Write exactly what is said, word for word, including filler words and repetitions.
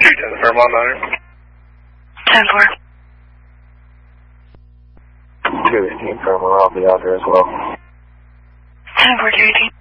ten Fairmont Niner. ten four. two eighteen Fairmont, I'll be out there as well. ten four, two eighteen.